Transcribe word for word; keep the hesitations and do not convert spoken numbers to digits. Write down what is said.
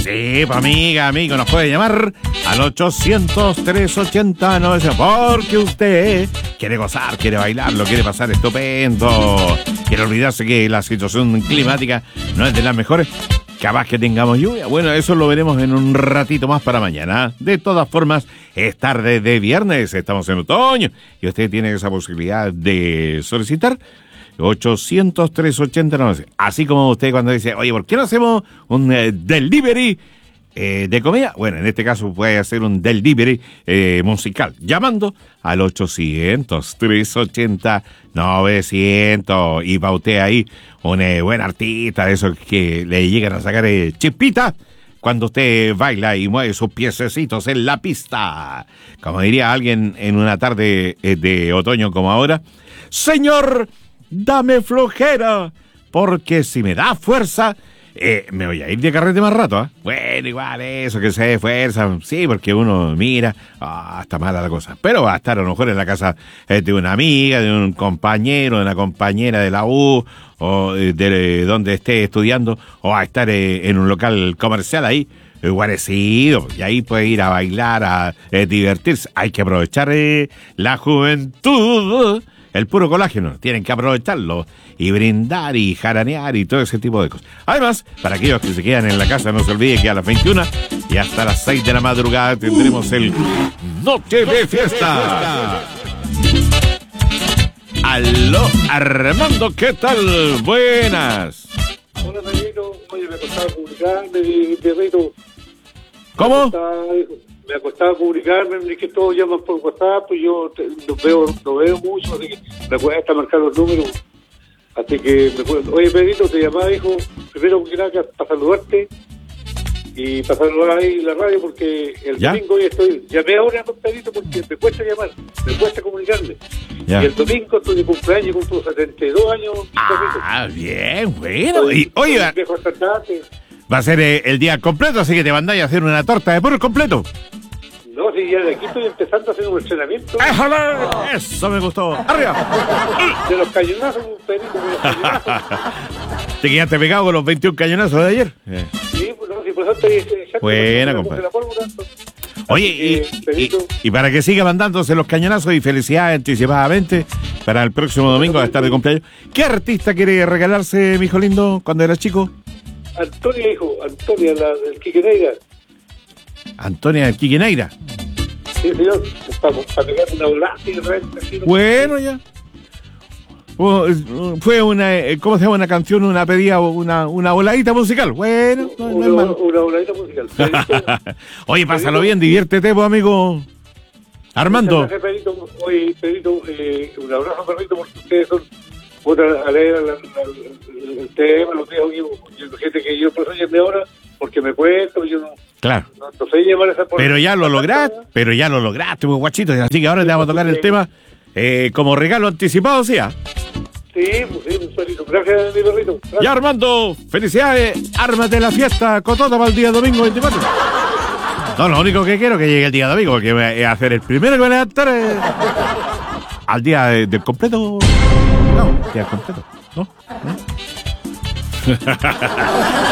Sí, pues amiga, amigo, nos puede llamar al ochocientos, trescientos ochenta, novecientos, porque usted quiere gozar, quiere bailar, lo quiere pasar estupendo, quiere olvidarse que la situación climática no es de las mejores. Capaz que tengamos lluvia. Bueno, eso lo veremos en un ratito más para mañana. De todas formas, es tarde de viernes, estamos en otoño y usted tiene esa posibilidad de solicitar ochocientos, trescientos ochenta, novecientos. Así como usted cuando dice, oye, ¿por qué no hacemos un eh, delivery eh, de comida? Bueno, en este caso puede hacer un delivery eh, musical, llamando al ochocientos, trescientos ochenta, novecientos. Y para usted ahí un eh, buen artista de esos que le llegan a sacar eh, chispita cuando usted baila y mueve sus piececitos en la pista. Como diría alguien en una tarde eh, de otoño como ahora, señor, dame flojera, porque si me da fuerza, eh, me voy a ir de carrete más rato, ¿eh? Bueno, igual eso, que se dé fuerza, sí, porque uno mira, ah, está mala la cosa, pero va a estar a lo mejor en la casa eh, de una amiga, de un compañero, de una compañera de la U, o de, de donde esté estudiando, o a estar eh, en un local comercial ahí, guarecido, y ahí puede ir a bailar, a eh, divertirse. Hay que aprovechar eh, la juventud. El puro colágeno, tienen que aprovecharlo y brindar y jaranear y todo ese tipo de cosas. Además, para aquellos que se quedan en la casa, no se olviden que a las veintiuna y hasta las seis de la madrugada tendremos el Noche de Fiesta. Aló, Armando, ¿qué tal? Buenas. Hola, Pedrito. Oye, me costaba publicarme, Pedrito. ¿Cómo? Me costaba, me costaba publicarme, es que todos llaman por WhatsApp, pues yo te, lo veo lo veo mucho, así que me cuesta marcar los números. Así que, me puedo, oye, Pedrito, te llamaba, hijo, primero que nada, para saludarte y para saludar ahí la radio, porque el ¿Ya? domingo hoy estoy, llamé ahora, Pedrito, porque me cuesta llamar, me cuesta comunicarme. Ya. Y el domingo estoy de cumpleaños, cumplo setenta y dos años. Ah, bien, bueno. Y, oye, viejo estandarte. va a ser eh, el día completo, así que te mandáis a hacer una torta de puro completo. No, sí, ya de aquí estoy empezando a hacer un entrenamiento. ¡Éjale! Eso me gustó. ¡Arriba! De los cañonazos, un Pedrito, de los cañonazos. ¿Te quedaste pegado con los veintiún cañonazos de ayer? Eh. Sí, pues no, sí, por eso estoy... exacto, Buena, me compadre. puse la pólvora. Oye, Así y, que, Pedrito, y, y para que siga mandándose los cañonazos y felicidades anticipadamente para el próximo domingo a estar de cumpleaños. ¿Qué artista quiere regalarse, mijo lindo, cuando era chico? Antonia, hijo, Antonia, la del Quiqueneira. Antonia Quiqueneira. Sí, señor, para, para pegar una volada y realmente... Bueno, ya. Oh, fue una, eh, ¿cómo se llama una canción? Una pedida, una, una voladita musical. Bueno, no, no es Una, malo. una voladita musical. Pedrito, Oye, pásalo bien, diviértete, pues, amigo. Armando. muchas gracias, Pedrito. Oye, Pedrito, eh, un abrazo, Pedrito, porque ustedes son puta alegres la, la, el tema, los días, yo, gente que yo por eso llamé ahora, porque me cuesta, yo no, Claro. no, no sé llevar esa... Pero ya lo lograste, pero ya lo lograste, pues, guachito. Así que ahora te vamos a tocar el tema eh, como regalo anticipado, ¿sí? ¿Ah? Sí, pues sí, un perrito. Gracias, mi perrito. Gracias. Ya, Armando, felicidades, ármate la fiesta, cotota para el día domingo veinticuatro. No, lo único que quiero es que llegue el día domingo, porque voy a hacer el primero que voy a levantar eh, al día de- del completo. No, día completo, ¿no? ¿No?